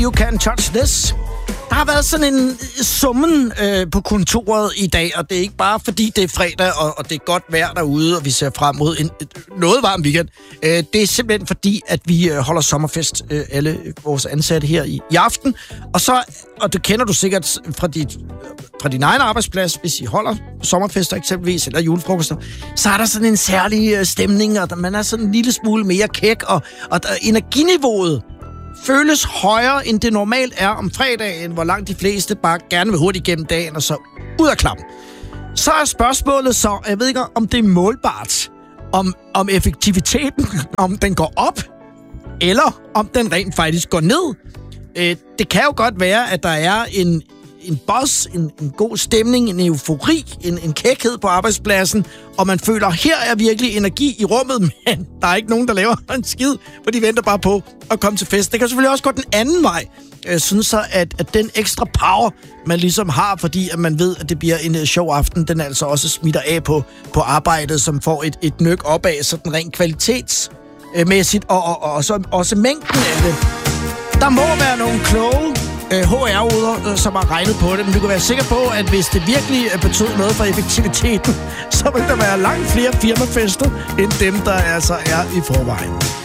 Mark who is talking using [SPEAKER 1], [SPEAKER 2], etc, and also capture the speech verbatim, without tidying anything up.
[SPEAKER 1] You Can Touch This. Der har været sådan en summen øh, på kontoret i dag, og det er ikke bare fordi det er fredag, og, og det er godt vejr derude, og vi ser frem mod en noget varm weekend. Øh, det er simpelthen fordi, at vi øh, holder sommerfest, øh, alle vores ansatte her i, i aften. Og så, og det kender du sikkert fra, dit, fra din egen arbejdsplads, hvis I holder sommerfester eksempelvis, eller julefrokoster, så er der sådan en særlig øh, stemning, og der, man er sådan en lille smule mere kæk, og, og der, energiniveauet føles højere, end det normalt er om fredagen, hvor langt de fleste bare gerne vil hurtigt gennem dagen, og så ud af klappen. Så er spørgsmålet så, jeg ved ikke, om det er målbart, om, om effektiviteten, om den går op, eller om den rent faktisk går ned. Øh, det kan jo godt være, at der er en, en buzz, en, en god stemning, en eufori, en, en kækhed på arbejdspladsen, og man føler, her er virkelig energi i rummet, men der er ikke nogen, der laver en skid, for de venter bare på at komme til fest. Det kan selvfølgelig også gå den anden vej. Jeg synes så, at, at den ekstra power, man ligesom har, fordi at man ved, at det bliver en sjov aften, den altså også smitter af på, på arbejdet, som får et, et nøk opad, så den rent kvalitetsmæssigt, og, og, og så også mængden af det. Der må være nogle kloge H R-uder, som har regnet på det, men du kan være sikker på, at hvis det virkelig betød noget for effektiviteten, så vil der være langt flere firmafester, end dem, der altså er i forvejen.